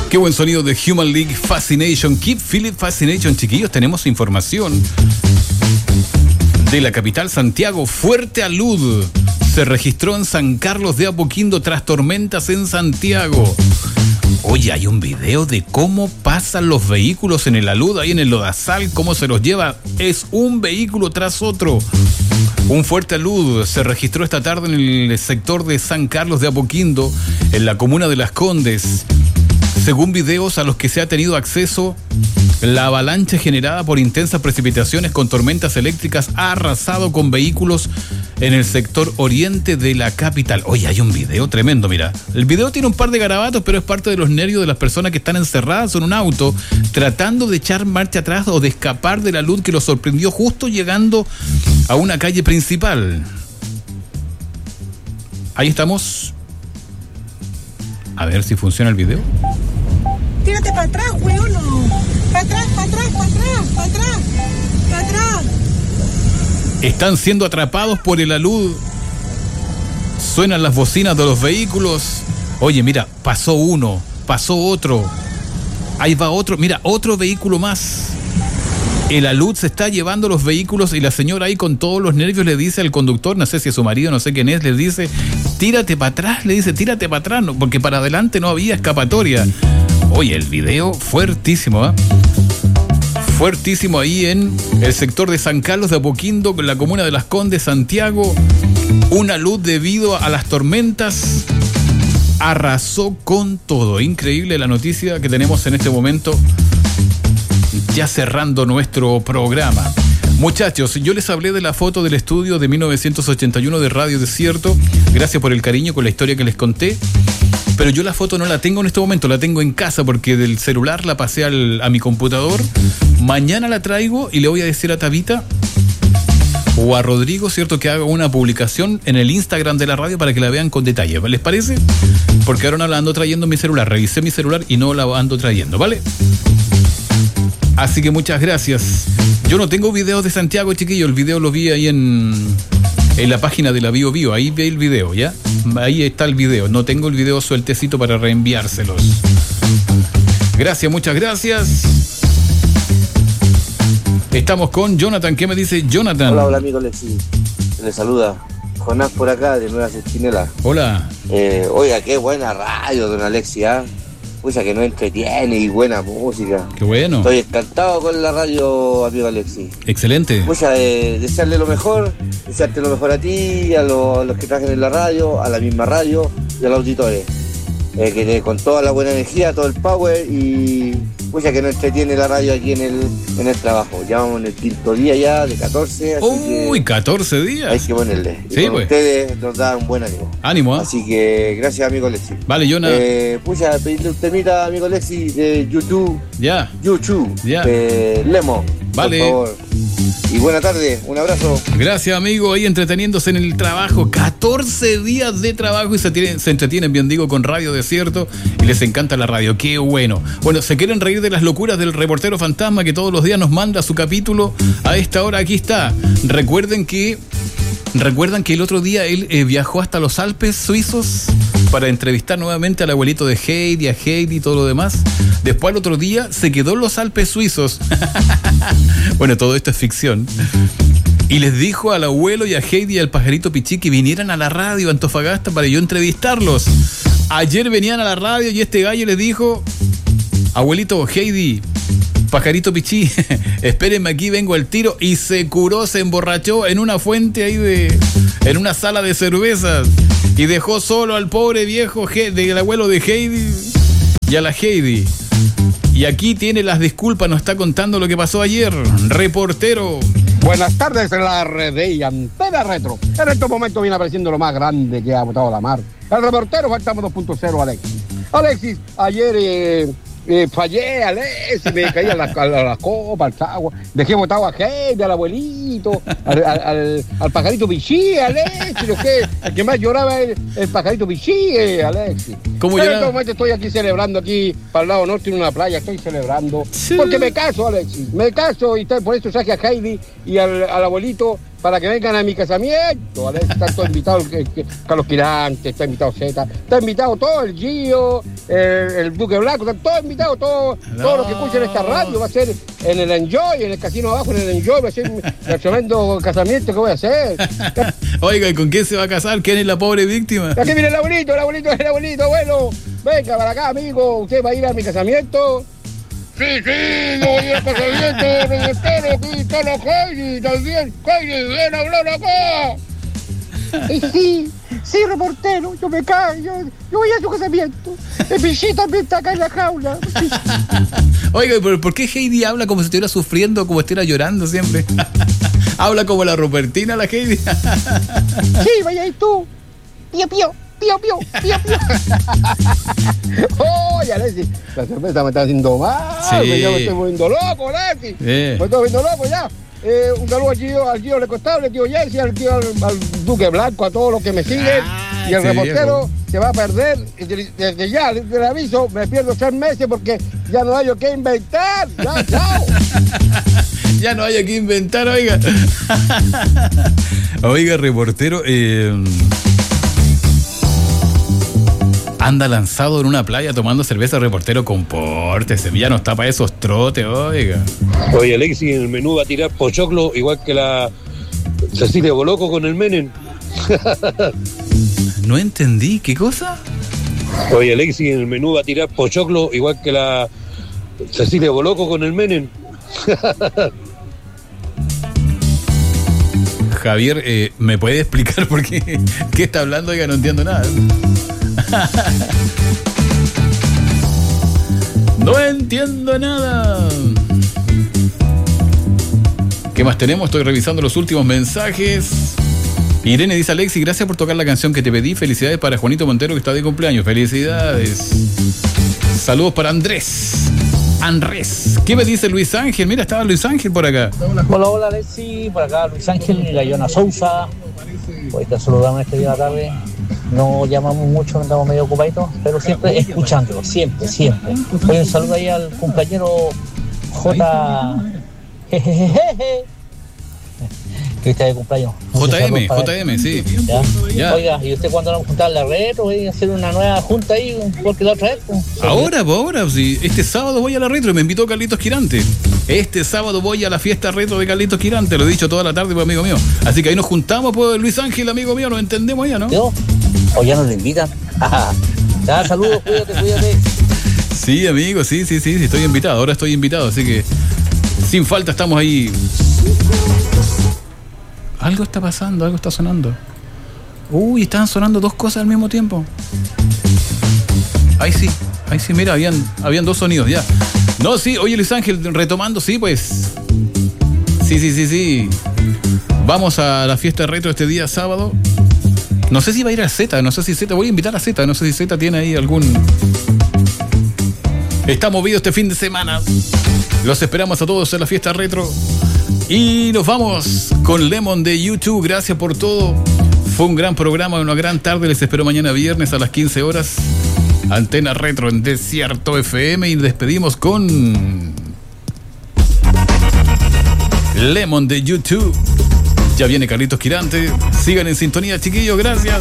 Qué buen sonido de Human League, Fascination. Keep Feeling Fascination, chiquillos. Tenemos información de la capital, Santiago. Fuerte alud se registró en San Carlos de Apoquindo tras tormentas en Santiago. Oye, hay un video de cómo pasan los vehículos en el alud, ahí en el lodazal, cómo se los lleva. Es un vehículo tras otro. Un fuerte alud se registró esta tarde en el sector de San Carlos de Apoquindo, en la comuna de Las Condes. Según videos a los que se ha tenido acceso, la avalancha generada por intensas precipitaciones con tormentas eléctricas ha arrasado con vehículos en el sector oriente de la capital. Oye, hay un video tremendo, mira. El video tiene un par de garabatos, pero es parte de los nervios de las personas que están encerradas en un auto, tratando de echar marcha atrás o de escapar de la luz que los sorprendió justo llegando a una calle principal. Ahí estamos. A ver si funciona el video. Tírate para atrás, weón. Para atrás, para atrás, para atrás, para atrás, para atrás. Están siendo atrapados por el alud. Suenan las bocinas de los vehículos. Oye, mira, pasó uno, pasó otro. Ahí va otro, mira, otro vehículo más. El alud se está llevando los vehículos y la señora ahí con todos los nervios le dice al conductor, no sé si es su marido, no sé quién es, le dice, tírate para atrás, le dice, tírate para atrás, no, porque para adelante no había escapatoria. Oye, el video fuertísimo, ¿eh? Fuertísimo ahí en el sector de San Carlos de Apoquindo, en la comuna de Las Condes, Santiago. Una luz debido a las tormentas arrasó con todo. Increíble la noticia que tenemos en este momento, ya cerrando nuestro programa. Muchachos, yo les hablé de la foto del estudio de 1981 de Radio Desierto. Gracias por el cariño con la historia que les conté. Pero yo la foto no la tengo en este momento, la tengo en casa porque del celular la pasé a mi computador. Mañana la traigo y le voy a decir a Tabita o a Rodrigo, ¿cierto?, que haga una publicación en el Instagram de la radio para que la vean con detalle. ¿Les parece? Porque ahora no la ando trayendo en mi celular. Revisé mi celular y no la ando trayendo, ¿vale? Así que muchas gracias. Yo no tengo videos de Santiago, chiquillo. El video lo vi ahí en la página de la Bio Bio. Ahí ve el video, ¿ya? Ahí está el video. No tengo el video sueltecito para reenviárselos. Gracias, muchas gracias. Estamos con Jonathan. ¿Qué me dice Jonathan? Hola, hola, amigo Alexis. Le saluda Jonás por acá, de Nueva Centinela. Hola. Oiga, qué buena radio, don Alexis, ¿eh? Pucha, que nos entretiene y buena música. Qué bueno. Estoy encantado con la radio, amigo Alexis. Excelente. Pucha, desearle lo mejor, desearte lo mejor a ti, a los que trabajan en la radio, a la misma radio y a los auditores. Que con toda la buena energía, todo el power y pucha, que nos entretiene la radio aquí en el trabajo. Ya vamos en el quinto día ya, de 14. Así Uy, 14 días. Hay que ponerle. Y sí, con pues. Ustedes nos dan un buen ánimo. Ánimo, ¿eh? Así que gracias, amigo Alexis. Vale, Jonah. Pucha, pedirle un temita, amigo Alexis, de YouTube. Ya. YouTube. Ya. Lemo. Vale. Por favor. Y buena tarde, un abrazo. Gracias, amigo, ahí entreteniéndose en el trabajo. 14 días de trabajo y se entretienen, bien digo, con Radio Desierto y les encanta la radio. Qué bueno. Bueno, ¿se quieren reír de las locuras del reportero fantasma que todos los días nos manda su capítulo? A esta hora aquí está. ¿Recuerdan que el otro día él viajó hasta los Alpes suizos para entrevistar nuevamente al abuelito de Heidi, a Heidi y todo lo demás? Después, al otro día, se quedó en los Alpes suizos. Bueno, todo esto es ficción. Y les dijo al abuelo y a Heidi y al pajarito Pichí que vinieran a la radio Antofagasta para yo entrevistarlos. Ayer venían a la radio y este gallo les dijo: abuelito, Heidi, pajarito Pichí, espérenme aquí, vengo al tiro. Y se curó, se emborrachó en una fuente ahí en una sala de cervezas. Y dejó solo al pobre viejo del abuelo de Heidi y a la Heidi. Y aquí tiene las disculpas, nos está contando lo que pasó ayer. Reportero. Buenas tardes en la red de Antena Retro. En estos momentos viene apareciendo lo más grande que ha botado la mar. El reportero Fantasma 2.0, Alexis. Alexis, ayer fallé, Alexis, me caía las copas, el agua. Dejé botado a Heidi, al abuelito, al pajarito Pichí, Alexis. El que más lloraba es el pajarito Pichí, Alexis. ¿Cómo en lloraba? este momento estoy aquí celebrando, aquí para el lado norte en una playa, estoy celebrando. Sí. Porque me caso, Alexis, me caso y por eso saqué a Heidi y al abuelito para que vengan a mi casamiento. Alexis, está todo invitado, Carlos Quirante, está invitado Zeta, está invitado todo el Gio, el Duque Blanco, están todos invitados, todos los que escuchan esta radio, va a ser en el Enjoy, en el casino abajo, en el Enjoy, va a ser el tremendo casamiento que voy a hacer. Oiga, ¿y con quién se va a casar? ¿Quién es la pobre víctima? Aquí viene el abuelito, abuelo. Venga para acá, amigo, usted va a ir a mi casamiento. Sí, yo voy a ir al casamiento, reportero, aquí está la Heidi, también. Heidi, ven a hablar acá. Sí, reportero, yo me caigo, yo voy a su casamiento. El pichí también está acá en la jaula. Oiga, pero ¿por qué Heidi habla como si estuviera sufriendo, como si estuviera llorando siempre? Habla como la Rupertina, la Heidi. Sí, vaya ahí tú. Pío. Oye, Alexis, la cerveza me está haciendo mal. Sí. Yo me estoy volviendo loco, Alexis. Me estoy volviendo loco ya. Un saludo al tío Lecostable, al tío Jesse, al Duque Blanco, a todos los que me siguen. Y el reportero se va a perder. Desde ya, desde el aviso, me pierdo 3 meses porque ya no hay que inventar. Ya, chao. Ya no hay que inventar, oiga. Oiga, reportero, anda lanzado en una playa tomando cerveza, reportero, compórtese, ya no está para esos trotes, oiga. Oye, Alexis, en el menú va a tirar pochoclo igual que la Cecilia Boloco con el Menem. No entendí, ¿qué cosa? Oye, Alexis, en el menú va a tirar pochoclo igual que la Cecilia Boloco con el Menem. Javier, ¿me puede explicar por qué está hablando? Oiga, no entiendo nada. No entiendo nada. ¿Qué más tenemos? Estoy revisando los últimos mensajes. Irene dice: Alexis, gracias por tocar la canción que te pedí. Felicidades para Juanito Montero, que está de cumpleaños. Felicidades. Saludos para Andrés. ¿Qué me dice Luis Ángel? Mira, estaba Luis Ángel por acá. Hola Alexis, por acá Luis Ángel y Gayona Sousa. Hoy te saludamos este día de la tarde. No llamamos mucho, andamos medio ocupaditos, pero siempre escuchándolo, siempre. Hoy un saludo ahí al compañero J. Que está de cumpleaños. JM, sí. ¿Ya? Oiga, ¿y usted cuándo vamos a juntar la retro? ¿Voy a hacer una nueva junta ahí? Porque la otra vez. Ahora, sí. Este sábado voy a la retro, me invitó Carlitos Quirante. Este sábado voy a la fiesta retro de Carlitos Quirante, lo he dicho toda la tarde, pues, amigo mío. Así que ahí nos juntamos, pues, Luis Ángel, amigo mío, nos entendemos ya, ¿no? ¿Yo? ¿O ya nos invitan? Ya, saludos, cuídate. Sí, amigo, sí, estoy invitado, ahora estoy invitado, así que sin falta estamos ahí. Algo está pasando, algo está sonando. Uy, estaban sonando 2 cosas al mismo tiempo. Ahí sí, mira, habían 2 sonidos, ya. No, sí, oye, Luis Ángel, retomando, sí, pues. Sí. Vamos a la fiesta retro este día sábado. No sé si va a ir a Z, voy a invitar a Z, no sé si Z tiene ahí algún... Está movido este fin de semana. Los esperamos a todos en la fiesta retro. Y nos vamos con Lemon de YouTube. Gracias por todo. Fue un gran programa, una gran tarde. Les espero mañana viernes a las 15 horas. Antena Retro en Desierto FM. Y despedimos con Lemon de YouTube. Ya viene Carlitos Quirante. Sigan en sintonía, chiquillos. Gracias.